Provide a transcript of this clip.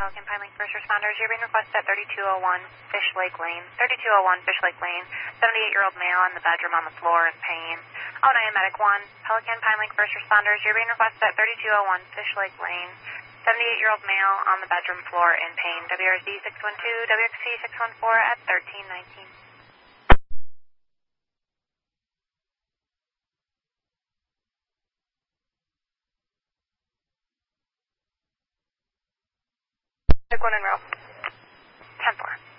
Pelican Pine Lake first responders. You're being requested at 3201 Fish Lake Lane. 3201 Fish Lake Lane. 78-year-old male in the bedroom on the floor in pain. Oh, 9 Medic 1. Pelican Pine Lake first responders. You're being requested at 3201 Fish Lake Lane. 78-year-old male on the bedroom floor in pain. WRZ 612, WXC 614 at 1319. Medic 1 en route. 10-4.